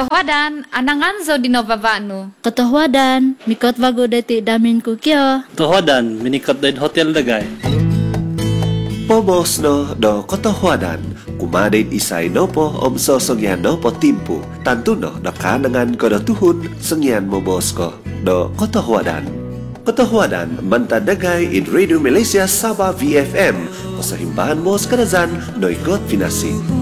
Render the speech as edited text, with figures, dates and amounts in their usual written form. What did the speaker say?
Katohwadan, ananganzo dinovavano. Katohwadan, mikot wago deti damin ku kyo. Katohwadan, minikot din hotel dagay. Pomos no do katohwadan, kumadin isay no po omso sengyan no po timpu, tantu no kanangan ko do tuhun sengyan mo bos ko do katohwadan. Katohwadan, mantadagay in Radio Malaysia Sabah VFM, o sa himbahan mo sa kanazan no ikot pinasi.